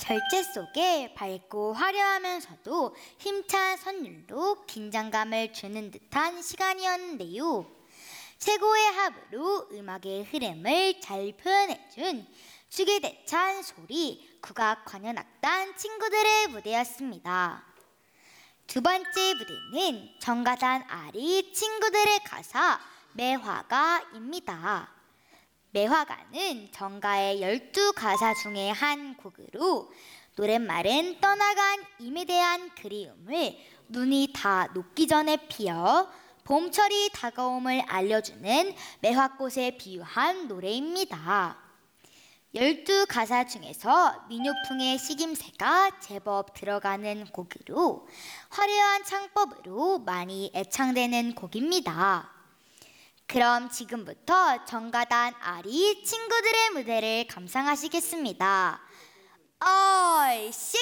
절제 속에 밝고 화려하면서도 힘찬 선율로 긴장감을 주는 듯한 시간이었는데요. 최고의 합으로 음악의 흐름을 잘 표현해준 주기대찬 소리 국악 관현악단 친구들의 무대였습니다. 두 번째 무대는 정가단 아리 친구들의 가사 매화가입니다. 매화가는 정가의 12가사 중에 한 곡으로 노랫말은 떠나간 임에 대한 그리움을 눈이 다 녹기 전에 피어 봄철이 다가옴을 알려주는 매화꽃에 비유한 노래입니다. 12가사 중에서 민요풍의 식임새가 제법 들어가는 곡으로 화려한 창법으로 많이 애창되는 곡입니다. 그럼 지금부터 정가단 아리 친구들의 무대를 감상하시겠습니다. 얼씨!